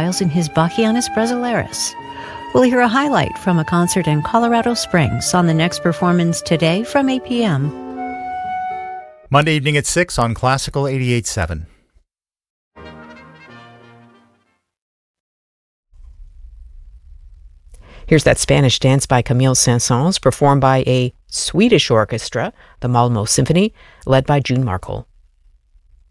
styles in his Bachianas Brasileiras. We'll hear a highlight from a concert in Colorado Springs on the next performance today from 8 p.m. Monday evening at 6 on Classical 88.7. Here's that Spanish dance by Camille Saint-Saëns, performed by a Swedish orchestra, the Malmö Symphony, led by June Markle.